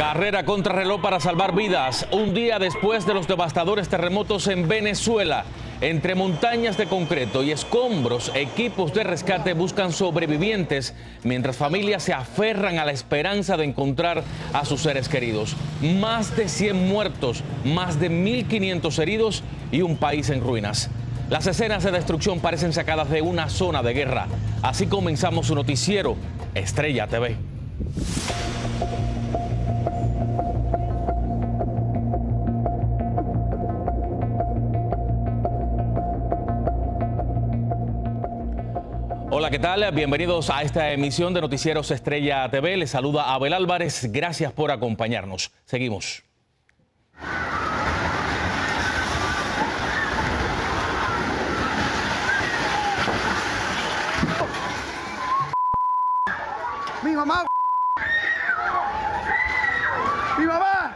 Carrera contrarreloj para salvar vidas. Un día después de los devastadores terremotos en Venezuela. Entre montañas de concreto y escombros, equipos de rescate buscan sobrevivientes, mientras familias se aferran a la esperanza de encontrar a sus seres queridos. Más de 100 muertos, más de 1.500 heridos y un país en ruinas. Las escenas de destrucción parecen sacadas de una zona de guerra. Así comenzamos su noticiero, Estrella TV. Hola, ¿qué tal? Bienvenidos a esta emisión de Noticieros Estrella TV. Les saluda Abel Álvarez. Gracias por acompañarnos. Seguimos. ¡Mi mamá! ¡Mi mamá!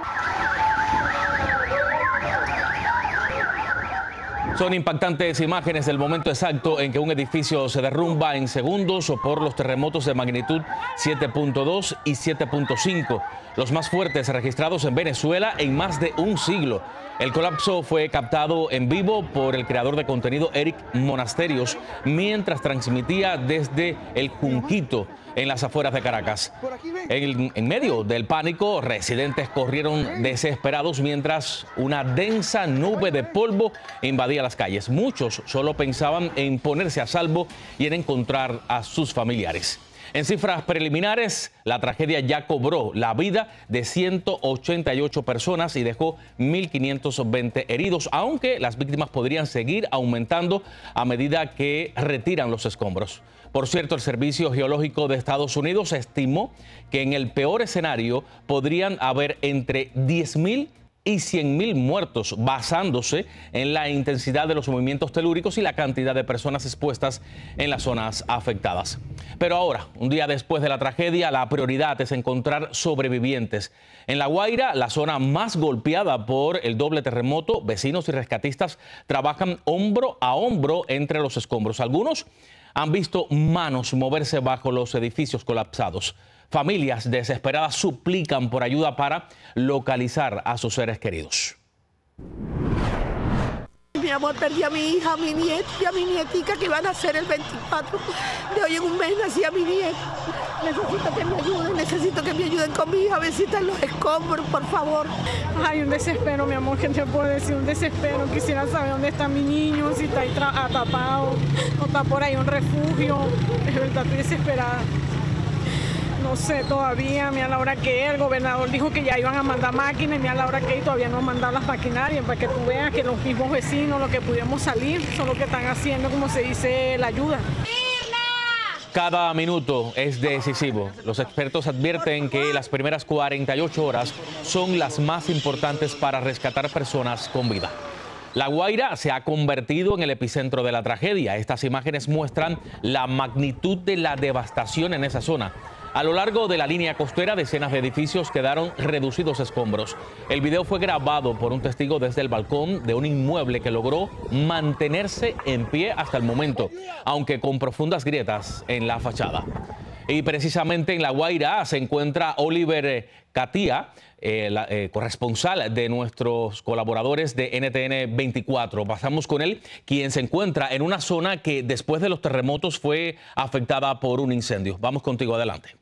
Son impactantes imágenes del momento exacto en que un edificio se derrumba en segundos por los terremotos de magnitud 7.2 y 7.5, los más fuertes registrados en Venezuela en más de un siglo. El colapso fue captado en vivo por el creador de contenido Eric Monasterios mientras transmitía desde el Junquito, en las afueras de Caracas. En medio del pánico, residentes corrieron desesperados mientras una densa nube de polvo invadía las calles. Muchos solo pensaban en ponerse a salvo y en encontrar a sus familiares. En cifras preliminares, la tragedia ya cobró la vida de 188 personas y dejó 1.520 heridos, aunque las víctimas podrían seguir aumentando a medida que retiran los escombros. Por cierto, el Servicio Geológico de Estados Unidos estimó que en el peor escenario podrían haber entre 10.000 y 100.000 muertos, basándose en la intensidad de los movimientos telúricos y la cantidad de personas expuestas en las zonas afectadas. Pero ahora, un día después de la tragedia, la prioridad es encontrar sobrevivientes. En La Guaira, la zona más golpeada por el doble terremoto, vecinos y rescatistas trabajan hombro a hombro entre los escombros. Algunos han visto manos moverse bajo los edificios colapsados. Familias desesperadas suplican por ayuda para localizar a sus seres queridos. Mi amor, perdí a mi hija, a mi nieta y a mi nietica que van a nacer el 24 de hoy. En un mes nací a mi nieta. Necesito que me ayuden con mi hija, a ver si están los escombros, por favor. Ay, un desespero, mi amor, ¿qué te puedo decir? Un desespero. Quisiera saber dónde está mi niño, si está ahí atrapado o está por ahí un refugio. Es verdad, estoy desesperada. No sé todavía, mira la hora que el gobernador dijo que ya iban a mandar máquinas, mira la hora que todavía no han mandado las maquinarias, para que tú veas que los mismos vecinos, los que pudimos salir, son los que están haciendo, como se dice, la ayuda. Cada minuto es decisivo. Los expertos advierten que las primeras 48 horas son las más importantes para rescatar personas con vida. La Guaira se ha convertido en el epicentro de la tragedia. Estas imágenes muestran la magnitud de la devastación en esa zona. A lo largo de la línea costera, decenas de edificios quedaron reducidos a escombros. El video fue grabado por un testigo desde el balcón de un inmueble que logró mantenerse en pie hasta el momento, aunque con profundas grietas en la fachada. Y precisamente en La Guaira se encuentra Oliver Catía, corresponsal de nuestros colaboradores de NTN 24. Pasamos con él, quien se encuentra en una zona que después de los terremotos fue afectada por un incendio. Vamos contigo, adelante.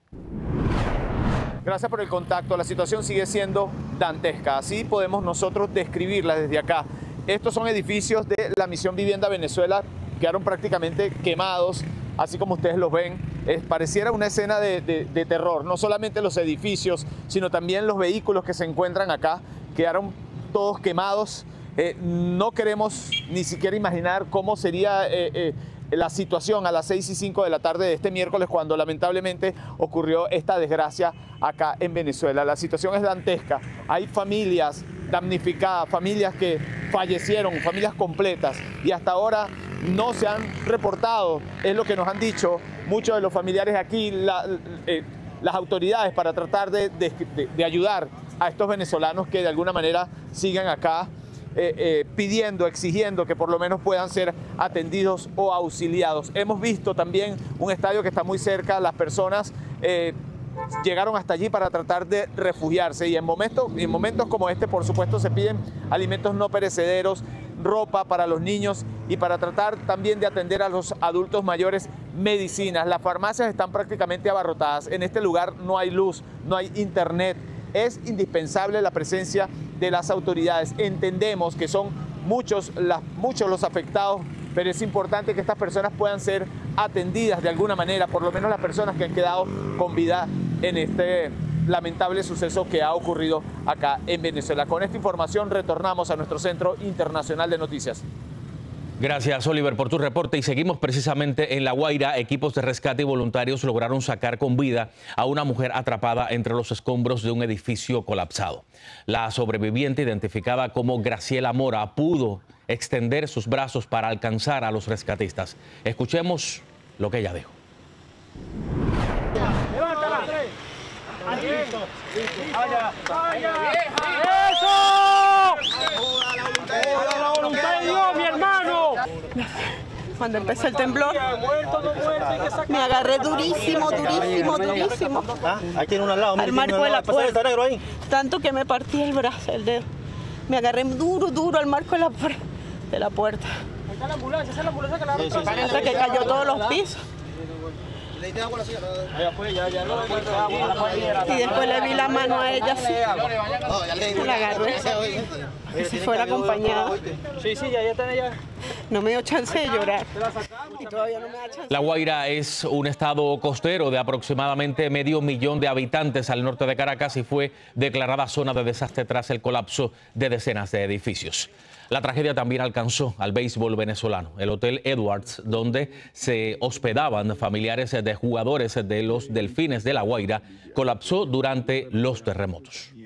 Gracias por el contacto. La situación sigue siendo dantesca. Así podemos nosotros describirla desde acá. Estos son edificios de la Misión Vivienda Venezuela, quedaron prácticamente quemados, así como ustedes los ven. Pareciera una escena de terror. No solamente los edificios, sino también los vehículos que se encuentran acá quedaron todos quemados. No queremos ni siquiera imaginar cómo sería la situación a las 6:05 de la tarde de este miércoles, cuando lamentablemente ocurrió esta desgracia acá en Venezuela. La situación es dantesca. Hay familias damnificadas, familias que fallecieron, familias completas, y hasta ahora no se han reportado, es lo que nos han dicho muchos de los familiares aquí, las autoridades, para tratar de ayudar a estos venezolanos que de alguna manera sigan acá pidiendo, exigiendo que por lo menos puedan ser atendidos o auxiliados. Hemos visto también un estadio que está muy cerca, las personas llegaron hasta allí para tratar de refugiarse. Y en momentos como este, por supuesto, se piden alimentos no perecederos, ropa para los niños y para tratar también de atender a los adultos mayores, medicinas. Las farmacias están prácticamente abarrotadas. En este lugar no hay luz, no hay internet. Es indispensable la presencia de las autoridades. Entendemos que son muchos los afectados, pero es importante que estas personas puedan ser atendidas de alguna manera, por lo menos las personas que han quedado con vida en este lamentable suceso que ha ocurrido acá en Venezuela. Con esta información retornamos a nuestro Centro Internacional de Noticias. Gracias, Oliver, por tu reporte. Y seguimos precisamente en La Guaira. Equipos de rescate y voluntarios lograron sacar con vida a una mujer atrapada entre los escombros de un edificio colapsado. La sobreviviente, identificada como Graciela Mora, pudo extender sus brazos para alcanzar a los rescatistas. Escuchemos lo que ella dijo. ¡Levántala! ¡La voluntad de Dios, mi hermano! Cuando empezó el temblor, me agarré durísimo. Ahí tiene uno al lado. Al marco de la puerta. Negro ahí. Tanto que me partí el brazo, el dedo. Me agarré duro al marco de la puerta. Ahí está la ambulancia, esa es la ambulancia que la ha Hasta que cayó todos los pisos. Y después le vi la mano a ella así. La agarré. Y si fuera acompañada. Sí, ya está ella. No me dio chance de llorar. Y todavía no me da chance. La Guaira es un estado costero de aproximadamente 500,000 de habitantes al norte de Caracas y fue declarada zona de desastre tras el colapso de decenas de edificios. La tragedia también alcanzó al béisbol venezolano. El Hotel Edwards, donde se hospedaban familiares de jugadores de los Delfines de La Guaira, colapsó durante los terremotos.